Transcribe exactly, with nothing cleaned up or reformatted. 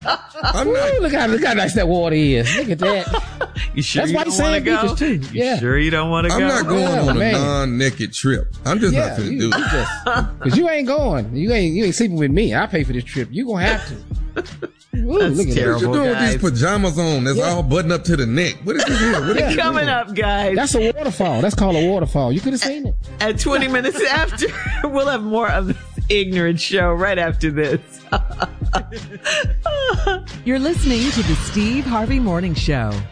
I'm Ooh, not. look how look how nice that water is. Look at that. You sure That's you why don't you want to sand go? beaches too. You Yeah. sure you don't want to I'm go? not going Oh, on man. a non-naked trip. I'm just Yeah, not finna you, do you it. just because you ain't going. You ain't you ain't sleeping with me. I pay for this trip. You gonna have to. Ooh, That's look at terrible. What you doing guys. with these pajamas on? That's Yeah. all buttoned up to the neck. What is this here? What is Coming up, guys. That's a waterfall. That's called a waterfall. You could have seen it. At twenty minutes after, we'll have more of this ignorant show right after this. You're listening to the Steve Harvey Morning Show.